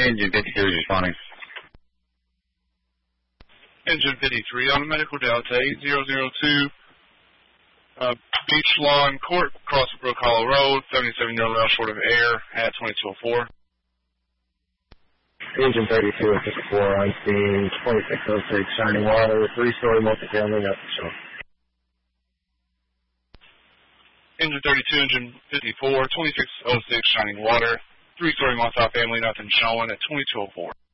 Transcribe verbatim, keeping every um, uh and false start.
Engine fifty-two is responding. Engine fifty-three on the medical Delta eight zero zero two, uh, Beach Lawn Court, across Brook Hollow Road, seventy-seven year old short of air at twenty-two oh four. Engine thirty-two and fifty-four on scene, twenty-six oh six Shining Water, three-story multifamily, nothing shown. Engine thirty-two, engine fifty-four, twenty-six oh six Shining Water, three-story multifamily, nothing showing at twenty-two oh four.